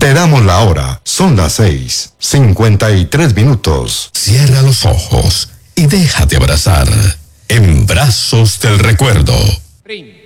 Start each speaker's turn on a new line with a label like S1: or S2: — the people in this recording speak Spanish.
S1: Te damos la hora. Son las 6:53.
S2: Cierra los ojos y déjate abrazar en brazos del recuerdo.
S3: Rin.